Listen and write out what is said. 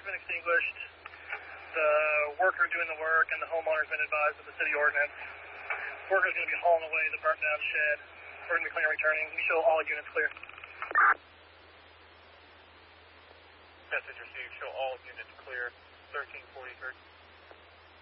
been extinguished. The worker doing the work and the homeowner's been advised of the city ordinance. Worker's going to be hauling away the burnt down shed. We're going to be clear and returning. We show all units clear. Message received. Show all units clear. 1343.